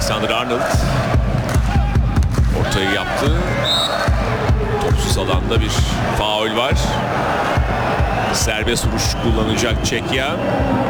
Alexander Arnold ortayı yaptı. Topsuz alanda bir faul var. Serbest vuruş kullanacak Çekya.